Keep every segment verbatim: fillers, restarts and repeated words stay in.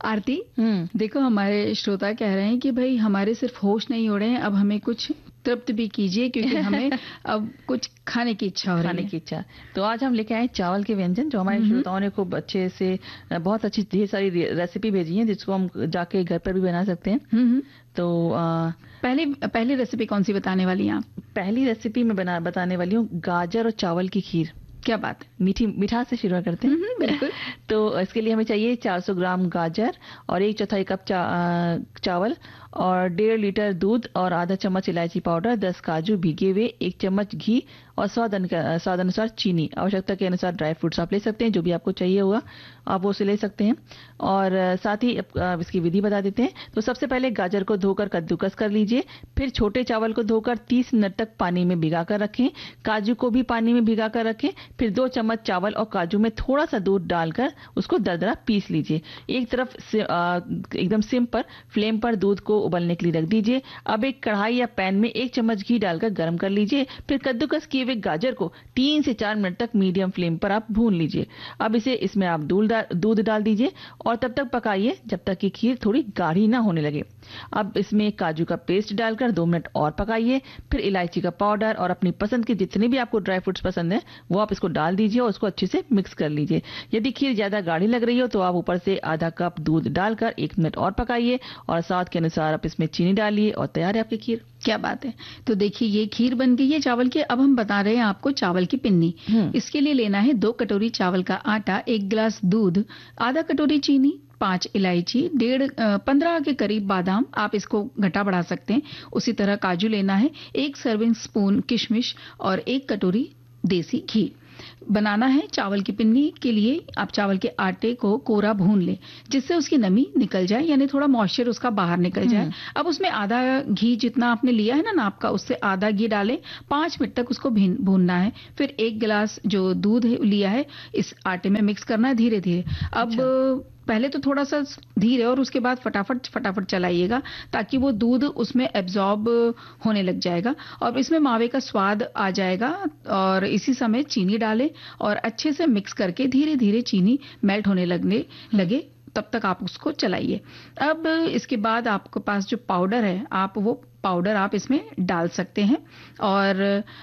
आरती, हम्म देखो हमारे श्रोता कह रहे हैं कि भाई हमारे सिर्फ होश नहीं हो रहे हैं, अब हमें कुछ तृप्त भी कीजिए क्योंकि हमें अब कुछ खाने की इच्छा हो रही है। खाने की इच्छा। तो आज हम लेके आए चावल के व्यंजन, जो हमारे श्रोताओं ने खूब अच्छे से बहुत अच्छी ढेर सारी रेसिपी भेजी है, जिसको हम जाके घर पर भी बना सकते हैं। हम्म तो आ, पहले पहली रेसिपी कौन सी बताने वाली हैं आप? पहली रेसिपी मैं बना बताने वाली हूँ गाजर और चावल की खीर। क्या बात है, मीठी मिठास से शुरू करते हैं। बिल्कुल। तो इसके लिए हमें चाहिए चार सौ ग्राम गाजर और एक चौथाई कप चा, चावल और डेढ़ लीटर दूध और आधा चम्मच इलायची पाउडर, दस काजू भीगे हुए, एक चम्मच घी और स्वाद स्वाद अनुसार चीनी। आवश्यकता के अनुसार ड्राई फ्रूट्स आप ले सकते हैं, जो भी आपको चाहिए होगा आप वो से ले सकते हैं। और साथ ही इसकी विधि बता देते हैं। तो सबसे पहले गाजर को धोकर कद्दूकस कर लीजिए, फिर छोटे चावल को धोकर तीस मिनट तक पानी में भिगा कर रखें, काजू को भी पानी में भिगा कर रखें, फिर दो चम्मच चावल और काजू में थोड़ा सा दूध डालकर उसको दरदरा पीस लीजिए। एक तरफ एकदम सिम पर फ्लेम पर दूध को उबलने के लिए रख दीजिए। अब एक कढ़ाई या पैन में एक चम्मच घी डालकर गर्म कर लीजिए, फिर कद्दूकस किए हुए गाजर को तीन से चार मिनट तक मीडियम फ्लेम पर आप भून लीजिए। अब इसे इसमें आप दूध डाल दीजिए और तब तक पकाइए जब तक कि खीर थोड़ी गाढ़ी ना होने लगे। अब इसमें काजू का पेस्ट डालकर दो मिनट और पकाइए, फिर इलायची का पाउडर और अपनी पसंद के जितने भी आपको ड्राई फ्रूट्स पसंद है वो आप इसको डाल दीजिए और उसको अच्छे से मिक्स कर लीजिए। यदि खीर ज्यादा गाढ़ी लग रही हो तो आप ऊपर से आधा कप दूध डालकर एक मिनट और पकाइए और स्वाद के अनुसार आप इसमें चीनी डालिए और तैयार है आपकी खीर। क्या बात है। तो देखिए ये खीर बन गई है चावल की। अब हम बता रहे हैं आपको चावल की पिन्नी। इसके लिए लेना है दो कटोरी चावल का आटा, एक गिलास दूध, आधा कटोरी चीनी, पांच इलायची, डेढ़ पंद्रह के करीब बादाम, आप इसको घटा बढ़ा सकते हैं। उसी तरह काजू लेना है, एक सर्विंग स्पून किशमिश और एक कटोरी देसी घी। बनाना है चावल की पिन्नी के लिए आप चावल के आटे को कोरा भून लें, जिससे उसकी नमी निकल जाए, यानी थोड़ा मॉइस्चर उसका बाहर निकल जाए। अब उसमें आधा घी जितना आपने लिया है ना नाप का, उससे आधा घी डालें, पांच मिनट तक उसको भूनना है। फिर एक गिलास जो दूध लिया है इस आटे में मिक्स करना है धीरे धीरे। अब अच्छा। पहले तो थोड़ा सा धीरे और उसके बाद फटाफट फटाफट चलाइएगा ताकि वो दूध उसमें एब्जॉर्ब होने लग जाएगा और इसमें मावे का स्वाद आ जाएगा। और इसी समय चीनी डालें और अच्छे से मिक्स करके धीरे धीरे चीनी मेल्ट होने लगने लगे तब तक आप उसको चलाइए। अब इसके बाद आपके पास जो पाउडर है आप वो पाउडर आप इसमें डाल सकते हैं और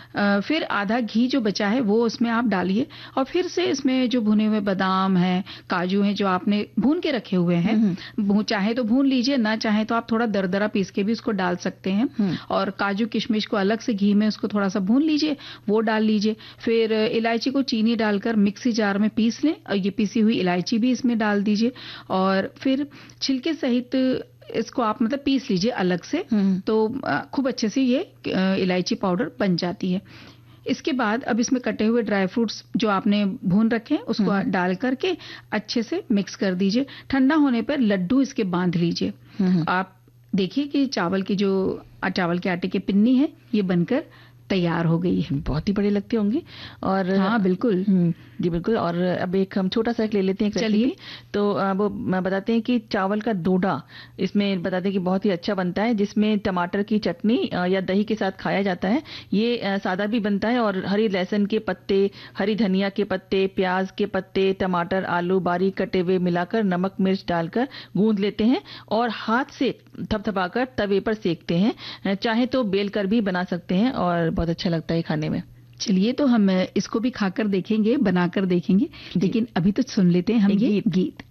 फिर आधा घी जो बचा है वो उसमें आप डालिए और फिर से इसमें जो भुने हुए बादाम हैं, काजू हैं जो आपने भून के रखे हुए हैं, चाहे तो भून लीजिए, ना चाहे तो आप थोड़ा दरदरा पीस के भी उसको डाल सकते हैं। और काजू किशमिश को अलग से घी में उसको थोड़ा सा भून लीजिए, वो डाल लीजिए। फिर इलायची को चीनी डालकर मिक्सी जार में पीस लें और ये पीसी हुई इलायची भी इसमें डाल दीजिए और फिर छिलके सहित इसको आप मतलब पीस लीजिए अलग से, तो खूब अच्छे से ये इलायची पाउडर बन जाती है। इसके बाद अब इसमें कटे हुए ड्राई फ्रूट्स जो आपने भून रखे हैं उसको डाल करके अच्छे से मिक्स कर दीजिए। ठंडा होने पर लड्डू इसके बांध लीजिए। आप देखिए कि चावल की जो चावल के आटे की पिन्नी है ये बनकर तैयार हो गई है। बहुत ही बड़े लगते होंगे। और हाँ बिल्कुल जी बिल्कुल। और अब एक हम छोटा सा एक ले लेते हैं। चलिए। तो वो बताते हैं कि चावल का डोडा इसमें बताते हैं कि बहुत ही अच्छा बनता है, जिसमें टमाटर की चटनी या दही के साथ खाया जाता है। ये सादा भी बनता है और हरी लहसुन के पत्ते, हरी धनिया के पत्ते, प्याज के पत्ते, टमाटर, आलू बारीक कटे हुए मिलाकर नमक मिर्च डालकर गूंद लेते हैं और हाथ से थपथपाकर तवे पर सेकते हैं। चाहे तो बेल कर भी बना सकते हैं और बहुत अच्छा लगता है खाने में। चलिए तो हम इसको भी खाकर देखेंगे, बनाकर देखेंगे, लेकिन अभी तो सुन लेते हैं हम ये गीत।